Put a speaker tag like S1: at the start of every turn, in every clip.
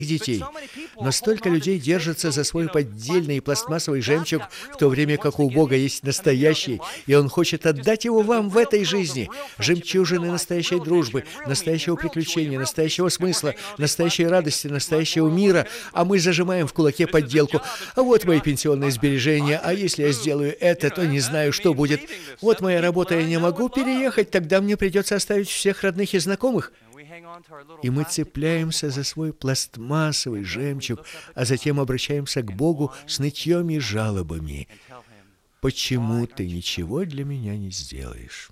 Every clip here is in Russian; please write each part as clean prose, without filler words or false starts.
S1: детей. Но столько людей держатся за свой поддельный и пластмассовый жемчуг, в то время как у Бога есть настоящий, и Он хочет отдать его вам в этой жизни. Жемчужины настоящей дружбы, настоящего приключения, настоящего смысла, настоящей радости, настоящего мира, а мы зажимаем в кулаке подделку. А вот мои пенсионные сбережения, а если я сделаю это, то не знаю, что будет. Вот моя работа, я не могу переехать, тогда мне придется оставить всех родных и знакомых. И мы цепляемся за свой пластмассовый жемчуг, а затем обращаемся к Богу с нытьем и жалобами. «Почему ты ничего для меня не сделаешь?»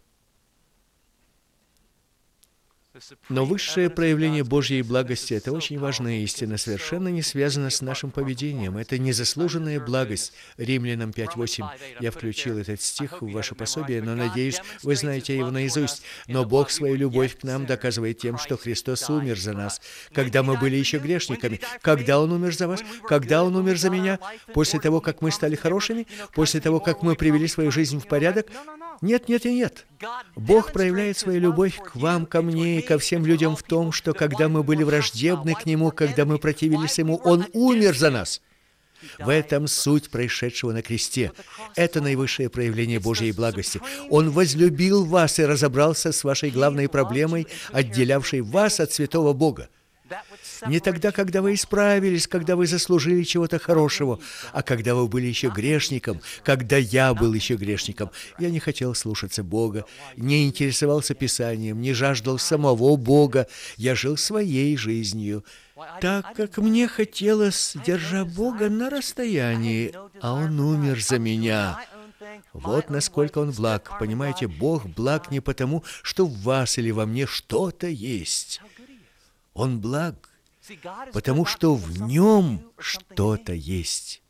S1: Но высшее проявление Божьей благости – это очень важная истина, совершенно не связана с нашим поведением. Это незаслуженная благость. Римлянам 5:8. Я включил этот стих в ваше пособие, но, надеюсь, вы знаете его наизусть. «Но Бог свою любовь к нам доказывает тем, что Христос умер за нас, когда мы были еще грешниками». Когда Он умер за вас? Когда Он умер за меня? После того, как мы стали хорошими? После того, как мы привели свою жизнь в порядок? Нет, нет и нет. Бог проявляет свою любовь к вам, ко мне и ко всем людям в том, что когда мы были враждебны к Нему, когда мы противились Ему, Он умер за нас. В этом суть происшедшего на кресте. Это наивысшее проявление Божьей благости. Он возлюбил вас и разобрался с вашей главной проблемой, отделявшей вас от святого Бога. Не тогда, когда вы исправились, когда вы заслужили чего-то хорошего, а когда вы были еще грешником, когда я был еще грешником. Я не хотел слушаться Бога, не интересовался Писанием, не жаждал самого Бога. Я жил своей жизнью, так как мне хотелось, держа Бога на расстоянии, а Он умер за меня. Вот насколько Он благ. Понимаете, Бог благ не потому, что в вас или во мне что-то есть. Он благ, потому что в Нем что-то есть.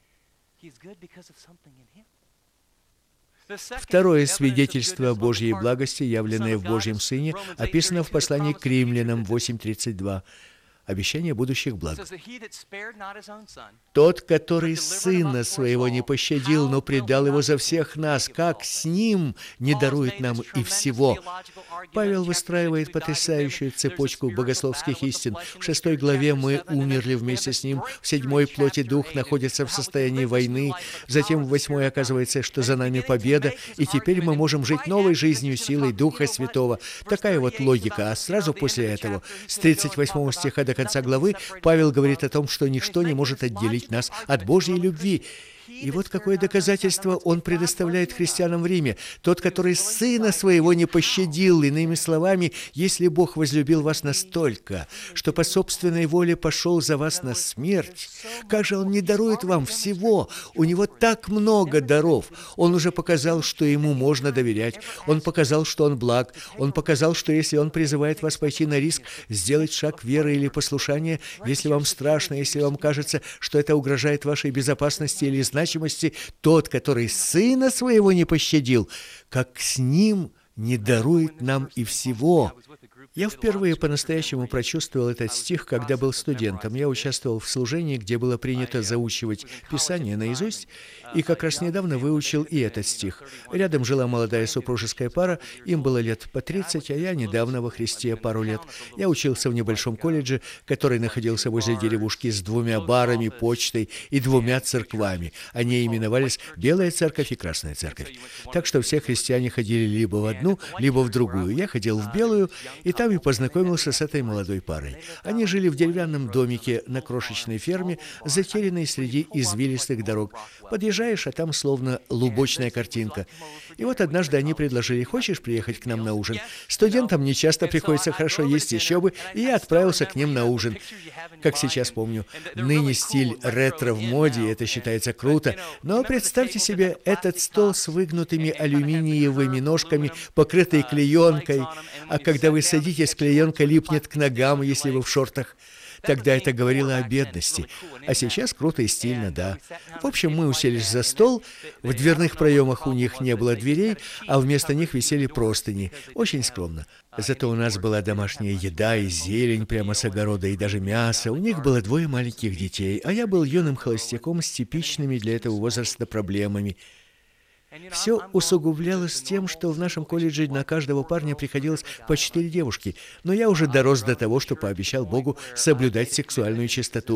S1: Второе свидетельство о Божьей благости, явленное в Божьем Сыне, описано в послании к Римлянам 8:32. Обещание будущих благ. «Тот, который Сына Своего не пощадил, но предал Его за всех нас, как с Ним не дарует нам и всего?» Павел выстраивает потрясающую цепочку богословских истин. В 6 главе мы умерли вместе с Ним, в 7 плоти Дух находится в состоянии войны, затем в 8 оказывается, что за нами победа, и теперь мы можем жить новой жизнью силой Духа Святого. Такая вот логика. А сразу после этого, с 38 стиха до конца главы, Павел говорит о том, что ничто не может отделить нас от Божьей любви. И вот какое доказательство он предоставляет христианам в Риме. Тот, который Сына Своего не пощадил, иными словами, если Бог возлюбил вас настолько, что по собственной воле пошел за вас на смерть, как же Он не дарует вам всего? У Него так много даров. Он уже показал, что Ему можно доверять. Он показал, что Он благ. Он показал, что если Он призывает вас пойти на риск, сделать шаг веры или послушания, если вам страшно, если вам кажется, что это угрожает вашей безопасности или значимости, тот, который Сына Своего не пощадил, как с Ним не дарует нам и всего. Я впервые по-настоящему прочувствовал этот стих, когда был студентом. Я участвовал в служении, где было принято заучивать Писание наизусть, и как раз недавно выучил и этот стих. Рядом жила молодая супружеская пара, им было лет по 30, а я недавно во Христе пару лет. Я учился в небольшом колледже, который находился возле деревушки с 2 барами, почтой и 2 церквами. Они именовались Белая церковь и Красная церковь. Так что все христиане ходили либо в одну, либо в другую. Я ходил в Белую, и там и познакомился с этой молодой парой. Они жили в деревянном домике на крошечной ферме, затерянной среди извилистых дорог. Подъезжаешь, а там словно лубочная картинка. И вот однажды они предложили: «Хочешь приехать к нам на ужин?» Студентам не часто приходится хорошо есть, еще бы, и я отправился к ним на ужин. Как сейчас помню, ныне стиль ретро в моде, и это считается круто, но представьте себе этот стол с выгнутыми алюминиевыми ножками, покрытый клеенкой, а когда вы садитесь, клеенка липнет к ногам, если вы в шортах. Тогда это говорило о бедности, а сейчас круто и стильно, да. В общем, мы уселись за стол, в дверных проемах у них не было дверей, а вместо них висели простыни. Очень скромно. Зато у нас была домашняя еда и зелень прямо с огорода, и даже мясо. У них было 2 маленьких детей, а я был юным холостяком с типичными для этого возраста проблемами. Все усугублялось тем, что в нашем колледже на каждого парня приходилось по 4 девушки, но я уже дорос до того, что пообещал Богу соблюдать сексуальную чистоту.